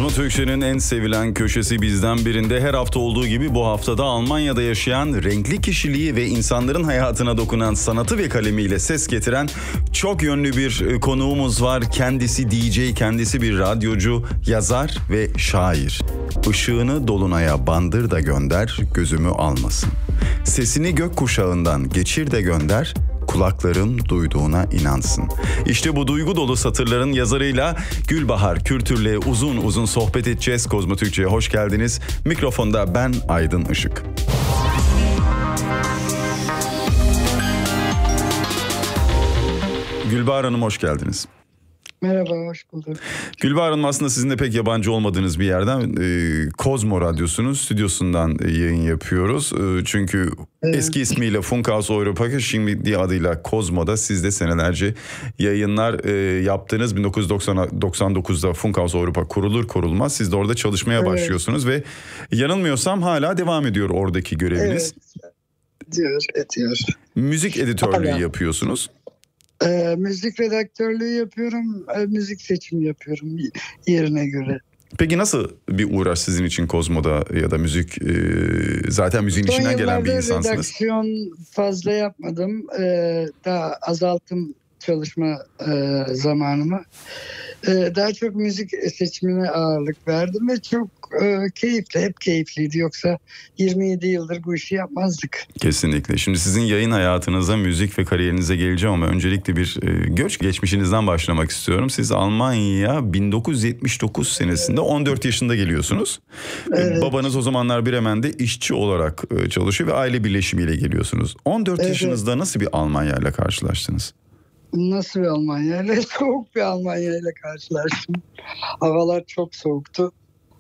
Kozmo Türkçe'nin en sevilen köşesi bizden birinde her hafta olduğu gibi bu haftada Almanya'da yaşayan, renkli kişiliği ve insanların hayatına dokunan sanatı ve kalemiyle ses getiren çok yönlü bir konuğumuz var. Kendisi DJ, kendisi bir radyocu, yazar ve şair. Işığını dolunaya bandır da gönder, gözümü almasın. Sesini gökkuşağından geçir de gönder, kulaklarım duyduğuna inansın. İşte bu duygu dolu satırların yazarıyla Gülbahar Kürtür'le uzun uzun sohbet edeceğiz. Kozmo Türkçe'ye hoş geldiniz. Mikrofonda ben Aydın Işık. Gülbahar Hanım hoş geldiniz. Merhaba, hoş bulduk. Gülbahar Hanım aslında sizin de pek yabancı olmadığınız bir yerden Kozmo Radyosu'nun stüdyosundan yayın yapıyoruz. Çünkü eski ismiyle Funkhaus Europa, şimdi adıyla Kozmo'da siz de senelerce yayınlar yaptınız. 1999'da Funkhaus Europa kurulmaz. Siz de orada çalışmaya başlıyorsunuz ve yanılmıyorsam hala devam ediyor oradaki göreviniz. Evet, ediyor. Müzik editörlüğü yapıyorsunuz. Müzik redaktörlüğü yapıyorum, müzik seçimi yapıyorum yerine göre. Peki nasıl bir uğraş sizin için Kozmo'da ya da müzik, zaten müziğin içinden gelen bir insansınız? Redaksiyon fazla yapmadım, daha azalttım çalışma zamanımı. Daha çok müzik seçimine ağırlık verdim ve çok keyifli, hep keyifliydi. Yoksa 27 yıldır bu işi yapmazdık. Kesinlikle. Şimdi sizin yayın hayatınıza, müzik ve kariyerinize geleceğim ama öncelikle bir göç geçmişinizden başlamak istiyorum. Siz Almanya'ya 1979 senesinde 14 yaşında geliyorsunuz. Evet. Babanız o zamanlar Bremen'de işçi olarak çalışıyor ve aile birleşimiyle geliyorsunuz. 14 yaşınızda nasıl bir Almanya ile karşılaştınız? Nasıl bir Almanya ile? Soğuk bir Almanya ile karşılaştım. Havalar çok soğuktu.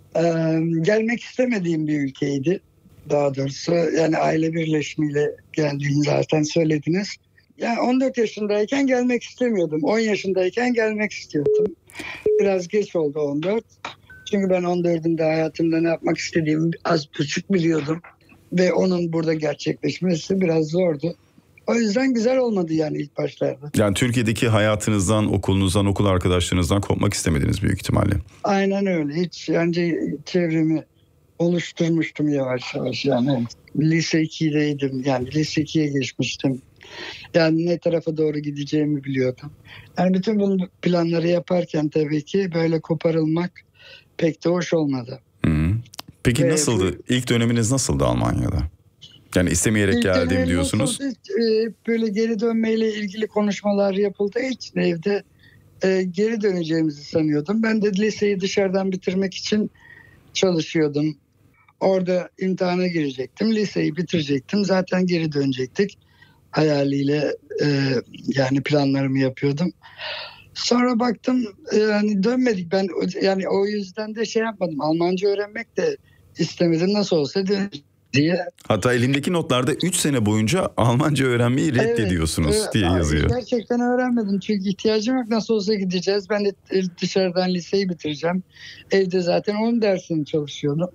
Gelmek istemediğim bir ülkeydi. Daha doğrusu yani aile birleşimiyle geldiğini zaten söylediniz. Yani 14 yaşındayken gelmek istemiyordum. 10 yaşındayken gelmek istiyordum. Biraz geç oldu 14. Çünkü ben 14'ümde hayatımda ne yapmak istediğimi az buçuk biliyordum. Ve onun burada gerçekleşmesi biraz zordu. O yüzden güzel olmadı yani ilk başlarda. Yani Türkiye'deki hayatınızdan, okulunuzdan, okul arkadaşlarınızdan kopmak istemediniz büyük ihtimalle. Aynen öyle. Hiç yani çevremi oluşturmuştum yavaş yavaş yani. Lise 2'deydim yani lise 2'ye geçmiştim. Yani ne tarafa doğru gideceğimi biliyordum. Yani bütün bu planları yaparken tabii ki böyle koparılmak pek de hoş olmadı. Peki nasıldı? İlk döneminiz nasıldı Almanya'da? Yani istemeyerek geldim diyorsunuz. Böyle geri dönmeyle ilgili konuşmalar yapıldı. Hiç evde geri döneceğimizi sanıyordum. Ben de liseyi dışarıdan bitirmek için çalışıyordum. Orada imtihana girecektim. Liseyi bitirecektim. Zaten geri dönecektik. Hayaliyle yani planlarımı yapıyordum. Sonra baktım yani dönmedik. Ben yani o yüzden de şey yapmadım. Almanca öğrenmek de istemedim. Nasıl olsa diye. Hatta elimdeki notlarda 3 sene boyunca Almanca öğrenmeyi reddediyorsunuz diye yazıyor. Gerçekten öğrenmedim çünkü ihtiyacım yok. Nasıl olsa gideceğiz. Ben de dışarıdan liseyi bitireceğim. Evde zaten 10 dersini çalışıyordum.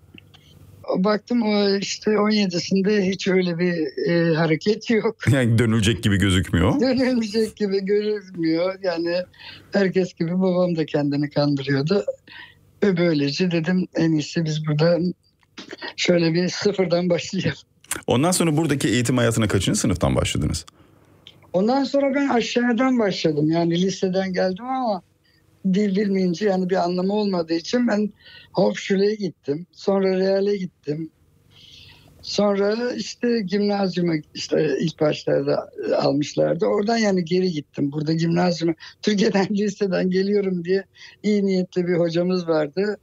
Baktım işte 17'sinde hiç öyle bir hareket yok. Yani dönülecek gibi gözükmüyor. Dönülecek gibi görünmüyor. Yani herkes gibi babam da kendini kandırıyordu. Ve böylece dedim en iyisi biz burada şöyle bir sıfırdan başlayalım. Ondan sonra buradaki eğitim hayatına kaçıncı sınıftan başladınız? Ondan sonra ben aşağıdan başladım. Yani liseden geldim ama dil bilmeyince yani bir anlamı olmadığı için ben Hauptschule'ye gittim. Sonra Real'e gittim. Sonra işte gimnazyuma işte ilk başlarda almışlardı. Oradan yani geri gittim. Burada gimnazyuma Türkiye'den liseden geliyorum diye iyi niyetli bir hocamız vardı.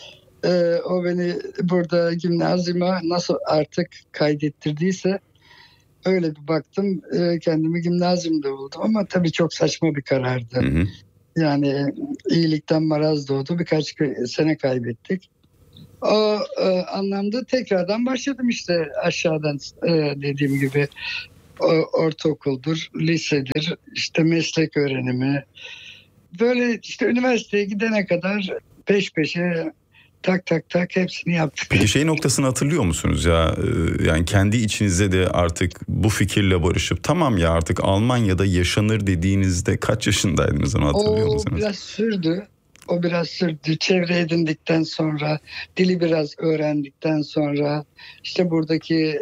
O beni burada gimnazyuma nasıl artık kaydettirdiyse öyle bir baktım kendimi gimnazyumda buldum ama tabii çok saçma bir karardı. Hı. Yani iyilikten maraz doğdu, birkaç sene kaybettik. O anlamda tekrardan başladım işte aşağıdan dediğim gibi ortaokuldur, lisedir, işte meslek öğrenimi. Böyle işte üniversiteye gidene kadar peş peşe tak hepsini yaptık. Peki şey noktasını hatırlıyor musunuz ya? Yani kendi içinizde de artık bu fikirle barışıp tamam ya artık Almanya'da yaşanır dediğinizde kaç yaşındaydınız onu hatırlıyor musunuz? Biraz sürdü. O biraz sürdü. Çevre edindikten sonra, dili biraz öğrendikten sonra, işte buradaki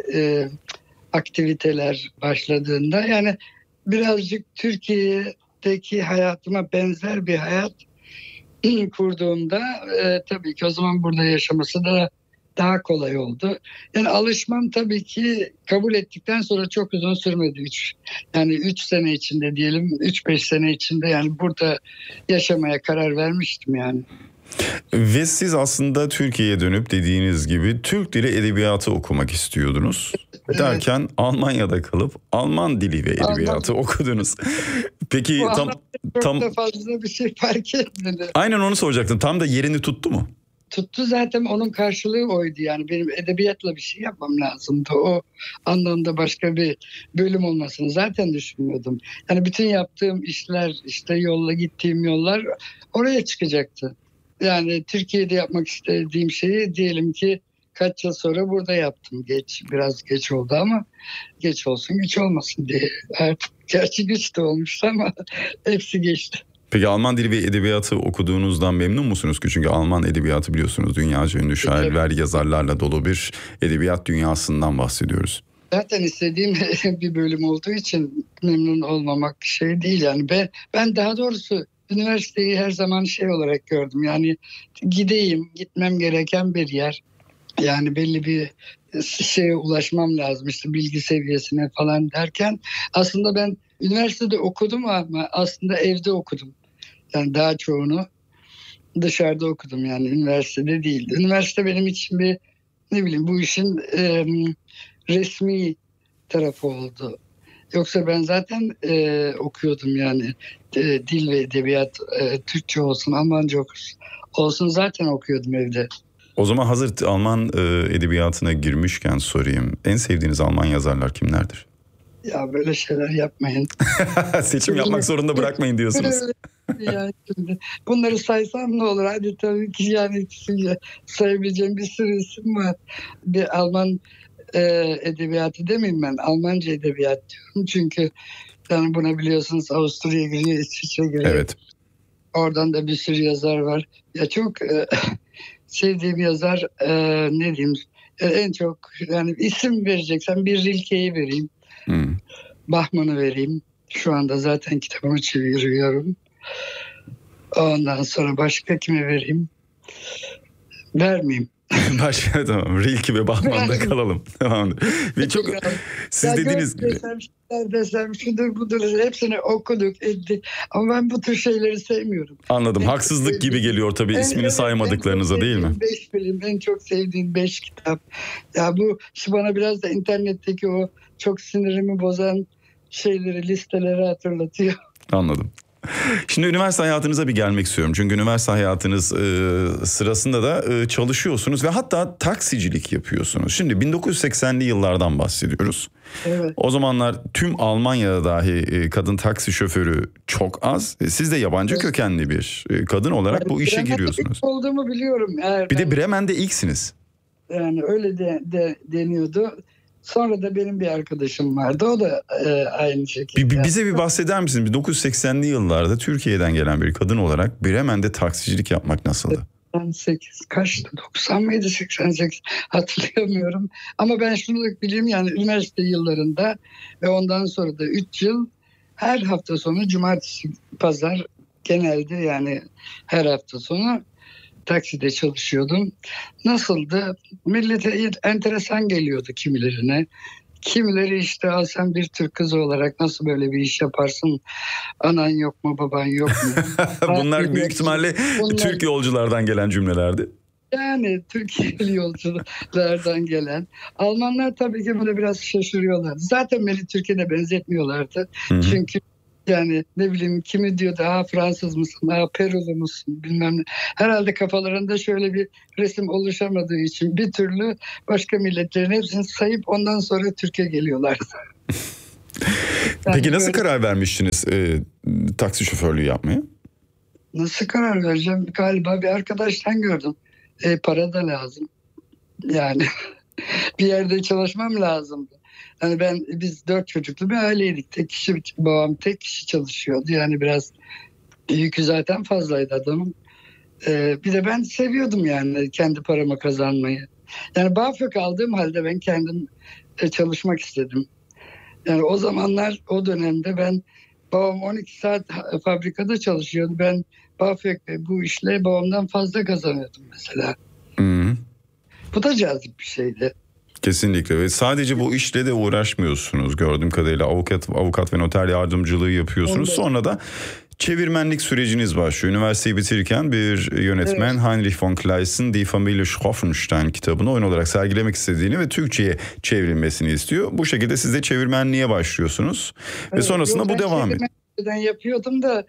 aktiviteler başladığında, yani birazcık Türkiye'deki hayatıma benzer bir hayat kurduğumda tabii ki o zaman burada yaşaması da daha kolay oldu. Yani alışmam tabii ki kabul ettikten sonra çok uzun sürmedi. Yani 3 sene içinde diyelim, 3-5 sene içinde yani burada yaşamaya karar vermiştim yani. Ve siz aslında Türkiye'ye dönüp dediğiniz gibi Türk dili edebiyatı okumak istiyordunuz. Evet. Derken Almanya'da kalıp Alman dili ve edebiyatı okudunuz. Peki tam da fazla bir şey fark etmedi. Aynen onu soracaktım. Tam da yerini tuttu mu? Tuttu, zaten onun karşılığı oydu. Yani benim edebiyatla bir şey yapmam lazımdı. O anlamda başka bir bölüm olmasını zaten düşünmüyordum. Yani bütün yaptığım işler, işte gittiğim yollar oraya çıkacaktı. Yani Türkiye'de yapmak istediğim şeyi diyelim ki kaç yıl sonra burada yaptım. Biraz geç oldu ama geç olsun güç olmasın diye. Artık gerçi güç de olmuştu ama hepsi geçti. Peki Alman dili ve edebiyatı okuduğunuzdan memnun musunuz ki? Çünkü Alman edebiyatı biliyorsunuz dünyaca ünlü şairler, yazarlarla dolu bir edebiyat dünyasından bahsediyoruz. Zaten istediğim bir bölüm olduğu için memnun olmamak şey değil. Yani ben daha doğrusu üniversiteyi her zaman şey olarak gördüm. Yani gitmem gereken bir yer. Yani belli bir şeye ulaşmam lazım, işte bilgi seviyesine falan derken aslında ben üniversitede okudum ama aslında evde okudum. Yani daha çoğunu dışarıda okudum, yani üniversitede değildi. Üniversite benim için bir bu işin resmi tarafı oldu. Yoksa ben zaten okuyordum yani dil ve edebiyat, Türkçe olsun, Almanca olsun zaten okuyordum evde. O zaman hazır Alman edebiyatına girmişken sorayım. En sevdiğiniz Alman yazarlar kimlerdir? Ya böyle şeyler yapmayın. Seçim yapmak zorunda bırakmayın diyorsunuz. Yani şimdi bunları saysam ne olur? Hadi tabii ki yani sayabileceğim bir sürü isim var. Bir Alman edebiyatı demeyeyim ben. Almanca edebiyat diyorum. Çünkü yani buna biliyorsunuz Avusturya giriyor, İsviçre giriyor. Evet. Oradan da bir sürü yazar var. Ya çok sevdiğim yazar ne diyeyim, en çok yani isim vereceksem bir Rilke'yi vereyim. Bachmann'ı vereyim. Şu anda zaten kitabımı çeviriyorum. Ondan sonra başka kime vereyim? Vermeyeyim. Başka tamam. Rilke ve Bachmann'da kalalım. Tamamdır. Ve çok siz dediğiniz gibi. Desem şudur budur hepsini okuduk ettik. Ama ben bu tür şeyleri sevmiyorum. Anladım. Haksızlık gibi geliyor tabii ismini saymadıklarınıza değil mi? 5 film, en çok sevdiğim 5 kitap. Ya bu bana biraz da internetteki o çok sinirimi bozan şeyleri, listeleri hatırlatıyor. Anladım. Şimdi üniversite hayatınıza bir gelmek istiyorum. Çünkü üniversite hayatınız sırasında da çalışıyorsunuz ve hatta taksicilik yapıyorsunuz. Şimdi 1980'li yıllardan bahsediyoruz. Evet. O zamanlar tüm Almanya'da dahi kadın taksi şoförü çok az. Siz de yabancı kökenli bir kadın olarak bu işe giriyorsunuz. Olduğumu biliyorum. Bir de Bremen'de ilksiniz. Yani öyle de deniyordu. Sonra da benim bir arkadaşım vardı. O da aynı şekilde. Bize bir bahseder misiniz? 1980'li yıllarda Türkiye'den gelen bir kadın olarak Bremen'de taksicilik yapmak nasıldı? 88 kaçtı? 90 mıydı? 88 hatırlayamıyorum. Ama ben şunu bileyim, yani üniversite yıllarında ve ondan sonra da 3 yıl her hafta sonu cumartesi, pazar genelde yani her hafta sonu takside çalışıyordum. Nasıldı? Millete enteresan geliyordu kimilerine. Kimileri işte sen bir Türk kızı olarak nasıl böyle bir iş yaparsın? Anan yok mu, baban yok mu? Bunlar büyük ihtimalle Türk yolculardan gelen cümlelerdi. Yani Türkiye'li yolculardan gelen. Almanlar tabii ki böyle biraz şaşırıyorlar. Zaten beni Türkiye'de benzetmiyorlardı. Hı-hı. Çünkü yani kimi diyordu, Fransız mısın, Perulu musun bilmem ne. Herhalde kafalarında şöyle bir resim oluşamadığı için bir türlü başka milletlerin hepsini sayıp ondan sonra Türkiye geliyorlar. Peki nasıl karar vermiştiniz taksi şoförlüğü yapmaya? Nasıl karar vereceğim? Galiba bir arkadaştan gördüm. Para da lazım. Yani bir yerde çalışmam lazımdı. Yani biz 4 çocuklu bir aileydik. Babam tek kişi çalışıyordu. Yani biraz yükü zaten fazlaydı adamın. Bir de ben seviyordum yani kendi paramı kazanmayı. Yani BAföG aldığım halde ben kendim çalışmak istedim. Yani o zamanlar, o dönemde babam 12 saat fabrikada çalışıyordu. Ben BAföG ve bu işle babamdan fazla kazanıyordum mesela. Hı. Bu da cazip bir şeydi. Kesinlikle ve sadece bu işle de uğraşmıyorsunuz gördüğüm kadarıyla, avukat ve noter yardımcılığı yapıyorsunuz. Sonra da çevirmenlik süreciniz başlıyor. Üniversiteyi bitirirken bir yönetmen Heinrich von Kleist'in Die Familie Schroffenstein kitabını oyun olarak sergilemek istediğini ve Türkçe'ye çevrilmesini istiyor. Bu şekilde siz de çevirmenliğe başlıyorsunuz ve sonrasında bu devam ediyor. Ben yapıyordum da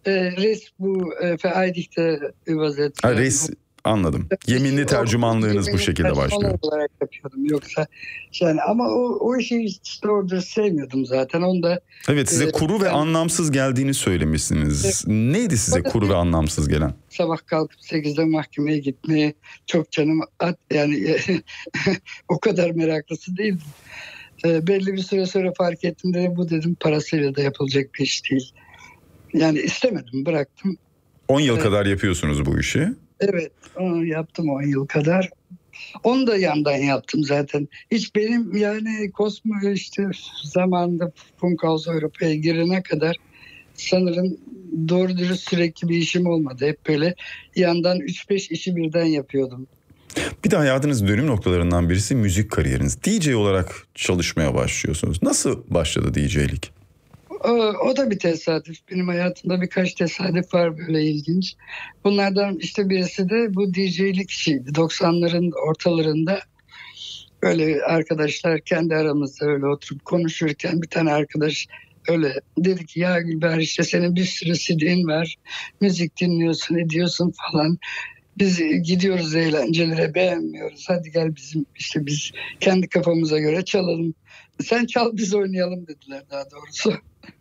bu Vereinigte Übersetzung. Anladım. Yeminli tercümanlığınız bu şekilde başlıyor. Olarak yapıyordum yoksa yani, ama o işi hiç doğru sevmiyordum zaten. Evet, size kuru ve anlamsız geldiğini söylemişsiniz. Neydi size kuru ve anlamsız gelen? Sabah kalkıp 8'de mahkemeye gitmeye çok canım yani o kadar meraklısı değildim. Belli bir süre sonra fark ettim de bu dedim parasıyla da yapılacak bir iş değil. Yani istemedim, bıraktım. 10 yıl kadar yapıyorsunuz bu işi. Evet, onu yaptım 10 yıl kadar. Onu da yandan yaptım zaten. Hiç benim yani Cosmo işte zamanında Funkhaus Avrupa'ya girene kadar sanırım doğru dürüst sürekli bir işim olmadı. Hep böyle yandan 3-5 işi birden yapıyordum. Bir de hayatınızın dönüm noktalarından birisi müzik kariyeriniz. DJ olarak çalışmaya başlıyorsunuz. Nasıl başladı DJ'lik? O da bir tesadüf. Benim hayatımda birkaç tesadüf var böyle ilginç. Bunlardan işte birisi de bu DJ'lik işiydi. 90'ların ortalarında öyle arkadaşlar kendi aramızda öyle oturup konuşurken bir tane arkadaş öyle dedi ki ya Gülber işte senin bir sürü CD'in var. Müzik dinliyorsun, ediyorsun falan. Biz gidiyoruz eğlencelere, beğenmiyoruz. Hadi gel biz kendi kafamıza göre çalalım. Sen çal biz oynayalım dediler daha doğrusu.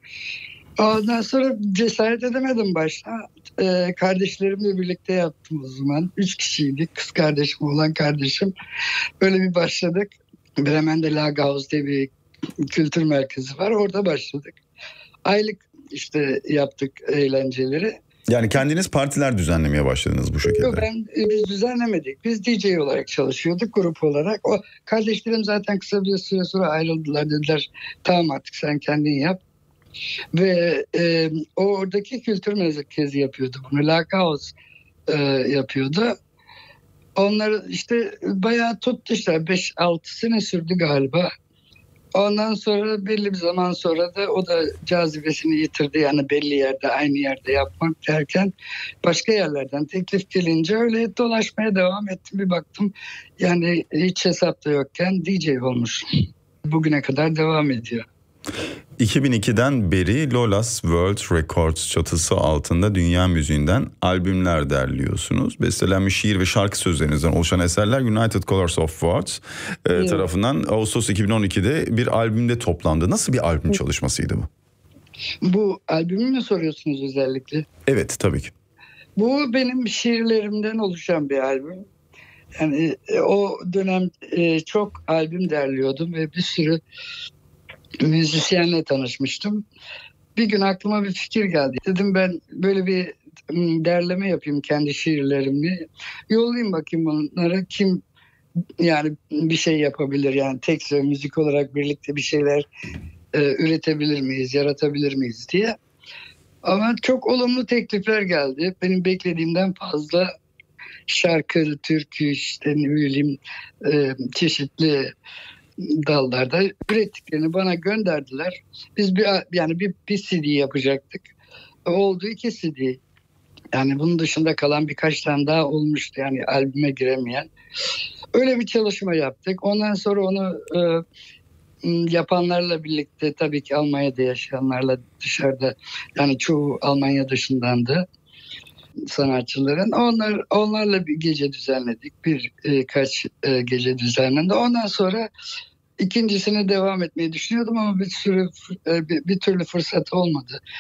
Ondan sonra cesaret edemedim başta. Kardeşlerimle birlikte yaptım o zaman. 3 kişiydik. Kız kardeşim, oğlan kardeşim. Böyle bir başladık. Bremen'de Lagerhaus diye bir kültür merkezi var. Orada başladık. Aylık işte yaptık eğlenceleri. Yani kendiniz partiler düzenlemeye başladınız bu şekilde. Yok, biz düzenlemedik. Biz DJ olarak çalışıyorduk, grup olarak. O kardeşlerim zaten kısa bir süre sonra ayrıldılar. Dediler tamam artık sen kendin yap. Ve oradaki kültür merkezi yapıyordu bunu. Lagerhaus yapıyordu. Onları işte bayağı tuttu işte 5-6 sene sürdü galiba. Ondan sonra belli bir zaman sonra da o da cazibesini yitirdi. Yani belli yerde, aynı yerde yapmak derken başka yerlerden teklif gelince öyle dolaşmaya devam ettim. Bir baktım yani hiç hesapta yokken DJ olmuş. Bugüne kadar devam ediyor. 2002'den beri Lola's World Records çatısı altında dünya müziğinden albümler derliyorsunuz. Bestelenmiş şiir ve şarkı sözlerinizden oluşan eserler United Colors of Words tarafından Ağustos 2012'de bir albümde toplandı. Nasıl bir albüm çalışmasıydı bu? Bu albümü mü soruyorsunuz özellikle? Evet, tabii ki. Bu benim şiirlerimden oluşan bir albüm. Yani o dönem çok albüm derliyordum ve bir sürü müzisyenle tanışmıştım. Bir gün aklıma bir fikir geldi. Dedim ben böyle bir derleme yapayım kendi şiirlerimi. Yollayayım bakayım bunlara, kim yani bir şey yapabilir, yani tek müzik olarak birlikte bir şeyler üretebilir miyiz, yaratabilir miyiz diye. Ama çok olumlu teklifler geldi. Benim beklediğimden fazla şarkı, türkü, işte ne bileyim çeşitli dallarda ürettiklerini bana gönderdiler. Biz bir CD yapacaktık. Oldu 2 CD. Yani bunun dışında kalan birkaç tane daha olmuştu. Yani albüme giremeyen. Öyle bir çalışma yaptık. Ondan sonra onu yapanlarla birlikte, tabii ki Almanya'da yaşayanlarla, dışarıda, yani çoğu Almanya dışındandı sanatçıların. Onlarla bir gece düzenledik. Birkaç gece düzenlendi. Ondan sonra ikincisine devam etmeyi düşünüyordum ama bir türlü fırsat olmadı.